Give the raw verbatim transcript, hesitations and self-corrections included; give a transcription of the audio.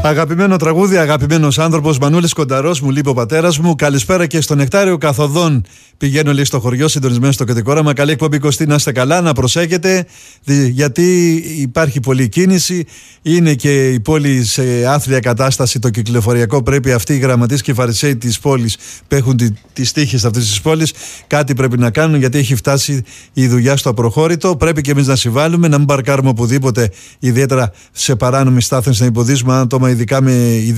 Αγαπημένο τραγούδι, αγαπημένος άνθρωπος, Μανούλης Κονταρός, μου λείπει ο πατέρας μου. Καλησπέρα και στο Νεκτάριο Καθοδόν. Πηγαίνω λέει στο χωριό, συντονισμένο στο κεντρικό όραμα. Καλή εκπομπή, Κωστή, να είστε καλά, να προσέχετε, γιατί υπάρχει πολλή κίνηση. Είναι και η πόλη σε άθλια κατάσταση, το κυκλοφοριακό. Πρέπει αυτοί οι γραμματείς και οι φαρισαίοι της πόλης που έχουν τις τύχες αυτής της πόλης κάτι πρέπει να κάνουν, γιατί έχει φτάσει η δουλειά στο απροχώρητο. Πρέπει και εμείς να συμβάλλουμε, να μην παρκάρουμε οπουδήποτε, ιδιαίτερα σε παράνομη στάθμευση, να υποδείσουμε άτομα, ειδικά με